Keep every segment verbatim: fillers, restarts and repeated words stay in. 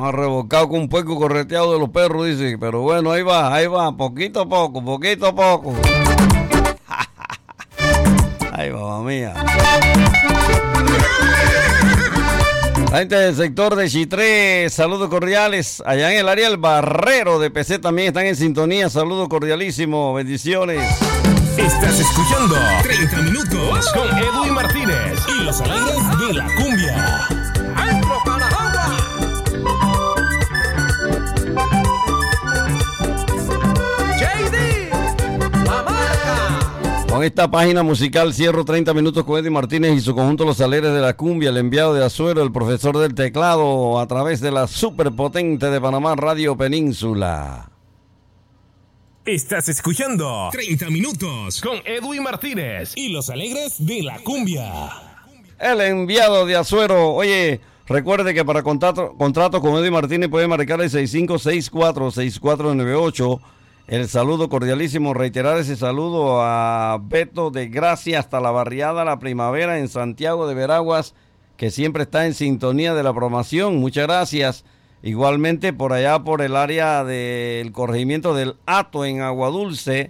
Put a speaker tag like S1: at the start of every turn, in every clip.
S1: Más rebocado con un puerco correteado de los perros, dice. Pero bueno, ahí va, ahí va, poquito a poco, poquito a poco. Ay, mamá mía. La gente del sector de Chitré, saludos cordiales. Allá en el área del Barrero de P C también están en sintonía. Saludos cordialísimos, bendiciones.
S2: Estás escuchando treinta minutos con Edwin Martínez y los alegres de la cumbia. ¡Entro para agua!
S3: J D, la marca.
S1: Con esta página musical cierro treinta minutos con Edwin Martínez y su conjunto Los Alegres de la Cumbia, el enviado de Azuero, el profesor del teclado, a través de la superpotente de Panamá, Radio Península.
S2: Estás escuchando treinta minutos con Edwin Martínez y los alegres de la cumbia.
S1: El enviado de Azuero. Oye, recuerde que para contrato, contrato con Edwin Martínez puede marcar el seis cinco seis cuatro seis cuatro nueve ocho. El saludo cordialísimo, reiterar ese saludo a Beto de Gracia hasta la barriada La Primavera en Santiago de Veraguas, que siempre está en sintonía de la programación. Muchas gracias. Igualmente por allá por el área del corregimiento del Hato en Aguadulce,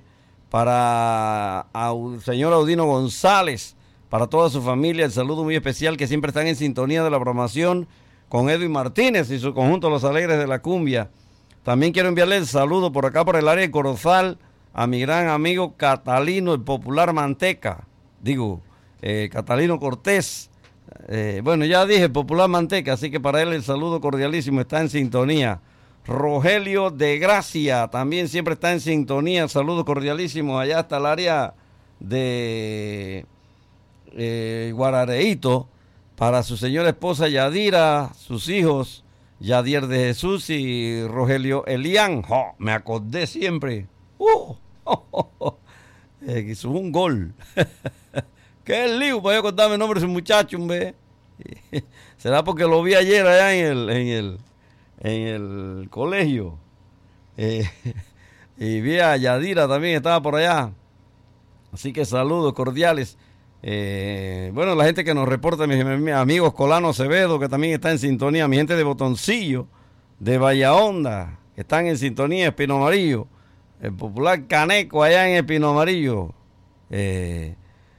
S1: para el señor Audino González, para toda su familia, el saludo muy especial, que siempre están en sintonía de la programación con Edwin Martínez y su conjunto Los Alegres de la Cumbia. También quiero enviarle el saludo por acá por el área de Corozal a mi gran amigo Catalino, el popular Manteca, digo, eh, Catalino Cortés. Eh, bueno, ya dije popular Manteca, así que para él el saludo cordialísimo, está en sintonía. Rogelio de Gracia también siempre está en sintonía, saludos cordialísimos allá hasta el área de eh, Guarareíto, para su señora esposa Yadira, sus hijos Yadier de Jesús y Rogelio Elián. Oh, me acordé siempre. Uh, oh, oh, oh. Eh, hizo un gol. Qué lío, voy a contarme el nombre de ese muchacho, hombre. Será porque lo vi ayer allá en el, en el, en el colegio. Eh, y vi a Yadira también, estaba por allá. Así que saludos cordiales. Eh, bueno, la gente que nos reporta, mis, mis amigos Colano Acevedo, que también está en sintonía. Mi gente de Botoncillo, de Vallahonda, que están en sintonía, Espino Amarillo. El popular Caneco allá en Espino Amarillo. Eh...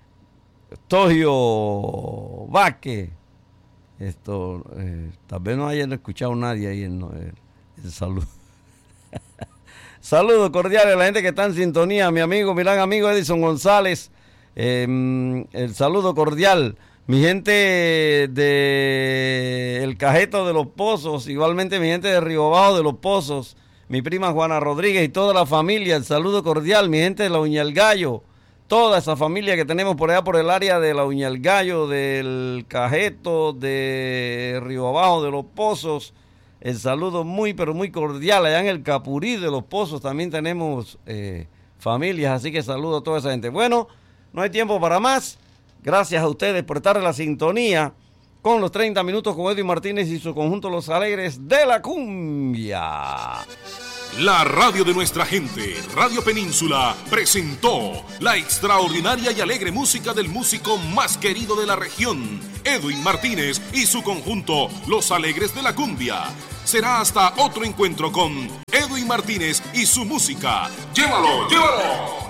S1: Togio Vázquez, esto, eh, tal vez no hayan escuchado nadie ahí en el, el saludo. Saludos cordiales a la gente que está en sintonía, mi amigo, mi gran amigo Edison González, eh, el saludo cordial, mi gente de El Cajeto de los Pozos, igualmente mi gente de Río Bajo de los Pozos, mi prima Juana Rodríguez y toda la familia, el saludo cordial, mi gente de La Uña del Gallo, toda esa familia que tenemos por allá por el área de La Uña del Gallo, del Cajeto, de Río Abajo, de Los Pozos. El saludo muy, pero muy cordial. Allá en el Capurí de Los Pozos también tenemos eh, familias, así que saludo a toda esa gente. Bueno, no hay tiempo para más. Gracias a ustedes por estar en la sintonía con los treinta minutos con Edwin Martínez y su conjunto Los Alegres de la Cumbia.
S2: La radio de nuestra gente, Radio Península, presentó la extraordinaria y alegre música del músico más querido de la región, Edwin Martínez y su conjunto Los Alegres de la Cumbia. Será hasta otro encuentro con Edwin Martínez y su música. ¡Llévalo, llévalo!